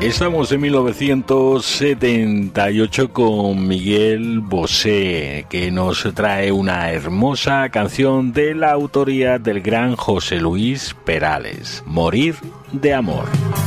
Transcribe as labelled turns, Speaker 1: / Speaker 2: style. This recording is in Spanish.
Speaker 1: Estamos en 1978 con Miguel Bosé, que nos trae una hermosa canción de la autoría del gran José Luis Perales, Morir de amor.